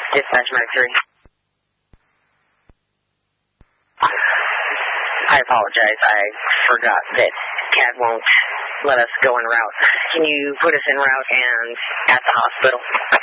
Dispatch Medic 3. I apologize. I forgot that CAD won't let us go en route. Can you put us en route and at the hospital?